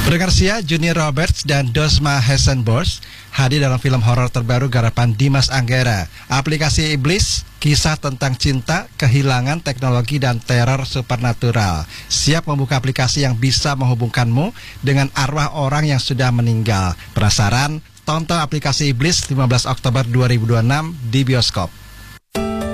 Pendengar Sia, Junior Roberts dan Dosma Hessenborst hadir dalam film horor terbaru garapan Dimas Anggara, Aplikasi Iblis, kisah tentang cinta, kehilangan, teknologi, dan teror supernatural. Siap membuka aplikasi yang bisa menghubungkanmu dengan arwah orang yang sudah meninggal. Penasaran? Tonton Aplikasi Iblis 15 Oktober 2026 di bioskop.